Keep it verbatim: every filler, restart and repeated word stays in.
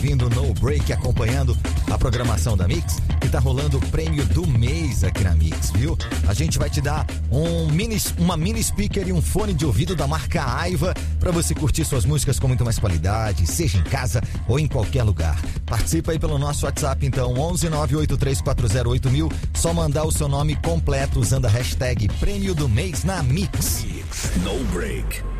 ouvindo No Break, acompanhando a programação da Mix, e tá rolando o prêmio do mês aqui na Mix, viu? A gente vai te dar um mini, uma mini speaker e um fone de ouvido da marca Aiva para você curtir suas músicas com muito mais qualidade, seja em casa ou em qualquer lugar. Participa aí pelo nosso WhatsApp, então, onze nove oito três quatro zero oito mil. Só mandar o seu nome completo usando a hashtag Prêmio do Mês na Mix. No Break.